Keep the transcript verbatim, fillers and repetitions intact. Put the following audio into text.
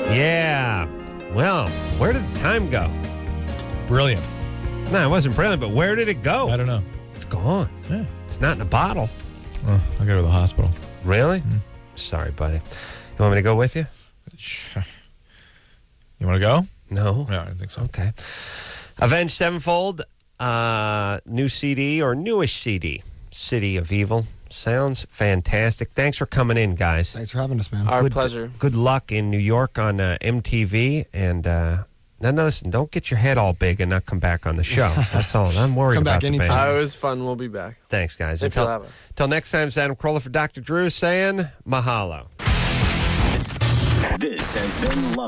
Yeah. Well, where did the time go? Brilliant. No, it wasn't brilliant, but where did it go? I don't know. It's gone. Yeah. It's not in a bottle. Well, I'll go to the hospital. Really? Mm. Sorry, buddy. You want me to go with you? You want to go? No. No, I don't think so. Okay. Avenged Sevenfold, uh, new C D or newish C D, City of Evil. Sounds fantastic. Thanks for coming in, guys. Thanks for having us, man. Our good, pleasure. Good luck in New York on uh, M T V. And uh, now, now, listen, don't get your head all big and not come back on the show. That's all. I'm worried Come about back the anytime. band. Uh, it was fun. We'll be back. Thanks, guys. If you'll Until, have us. until next time, it's Adam Carolla for Doctor Drew saying mahalo. This has been Love.